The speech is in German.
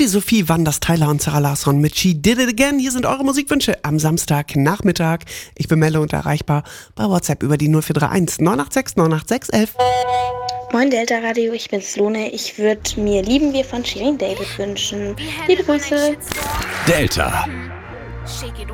die Sophie waren das Tyler und Sarah Larsson mit She Did It Again. Hier sind eure Musikwünsche am Samstagnachmittag. Ich bin Melle und erreichbar bei WhatsApp über die 0431 986 986 11. Moin Delta Radio, ich bin Slone. Ich würde mir Lieben wir von Shirin David wünschen. Liebe Grüße. Delta.